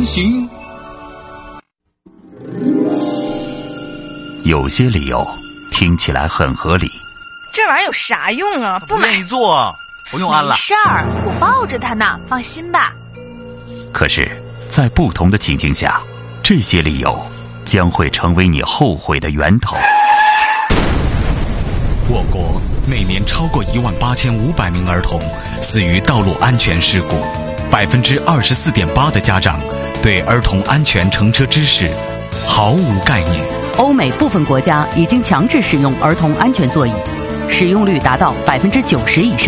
行。 有些理由听起来很合理， 这玩意儿有啥用啊？ 不愿意做，不用安了。 没事儿，我抱着它呢，放心吧。 可是，在不同的情境下，这些理由将会成为你后悔的源头。 我国每年超过18500名儿童死于道路安全事故，24.8%的家长对儿童安全乘车知识毫无概念。 欧美部分国家已经强制使用儿童安全座椅，使用率达到90%以上。